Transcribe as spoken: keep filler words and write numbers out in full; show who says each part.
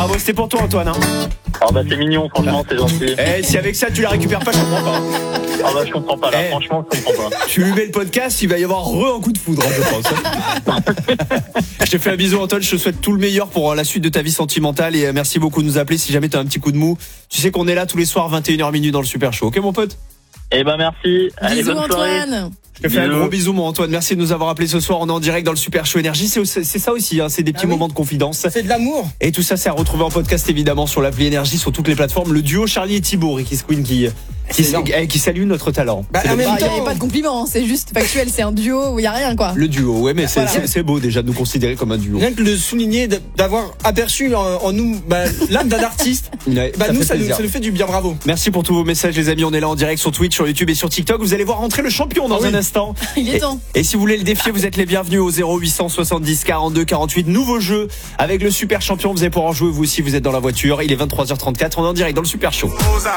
Speaker 1: Bravo, c'était pour toi Antoine. Hein.
Speaker 2: Ah bah c'est mignon, franchement, c'est gentil.
Speaker 1: Eh, si avec ça tu la récupères pas, je comprends pas.
Speaker 2: Ah bah je comprends pas là,
Speaker 1: Eh.
Speaker 2: franchement je comprends pas.
Speaker 1: Tu lui mets le podcast, il va y avoir re un coup de foudre, hein, je pense. Je te fais un bisou Antoine, je te souhaite tout le meilleur pour la suite de ta vie sentimentale et merci beaucoup de nous appeler si jamais t'as un petit coup de mou. Tu sais qu'on est là tous les soirs vingt et une heures minuit dans le Super Show, ok mon pote?
Speaker 2: Eh ben merci, allez
Speaker 3: Bisous
Speaker 2: bonne soirée.
Speaker 3: Antoine.
Speaker 1: Je te fais un
Speaker 2: Bisous.
Speaker 1: gros bisou mon Antoine, merci de nous avoir appelés ce soir, on est en direct dans le Super Show Énergie, c'est, c'est ça aussi, hein, c'est des petits
Speaker 4: Ah oui.
Speaker 1: moments de confidence.
Speaker 4: C'est de l'amour.
Speaker 1: Et tout ça c'est à retrouver en podcast évidemment sur l'appli Énergie, sur toutes les plateformes. Le duo Charlie et Thibaut, Ricky Squeen qui, qui,
Speaker 4: C'est énorme.
Speaker 1: eh, qui salue notre talent.
Speaker 4: Bah,
Speaker 1: C'est
Speaker 4: en
Speaker 1: le-
Speaker 4: même
Speaker 3: Il n'y
Speaker 4: temps,
Speaker 3: a pas de compliment, hein, c'est juste factuel, c'est un duo où il n'y a rien quoi.
Speaker 1: Le duo, ouais mais c'est,
Speaker 4: Voilà.
Speaker 1: c'est, c'est beau déjà de nous considérer comme un duo.
Speaker 4: rien que le souligner, d- d'avoir aperçu en, en nous bah, l'âme d'un artiste,
Speaker 1: Ouais,
Speaker 4: bah,
Speaker 1: ça
Speaker 4: nous
Speaker 1: fait
Speaker 4: ça nous,
Speaker 1: plaisir.
Speaker 4: ça nous fait du bien, bravo.
Speaker 1: Merci pour tous vos messages les amis, on est là en direct sur Twitch, sur YouTube et sur TikTok. Vous allez voir rentrer le champion dans
Speaker 4: Ah oui.
Speaker 1: un instant.
Speaker 3: Il est
Speaker 1: Et,
Speaker 3: temps.
Speaker 1: et si vous voulez le défier, vous êtes les bienvenus au zéro huit cent soixante-dix quarante-deux quarante-huit. Nouveau jeu avec le super champion, vous allez pouvoir en jouer vous aussi, vous êtes dans la voiture. Il est vingt-trois heures trente-quatre, on est en direct dans le Super Show.